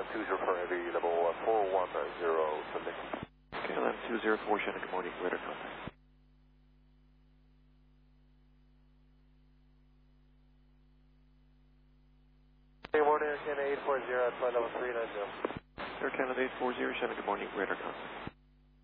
204 Heavy, level 410, submit. KLM 204, Shannon, good morning, radar contact. Good morning, Air Canada 840 at flight level 390. Air Canada 840, Shannon, good morning, radar contact.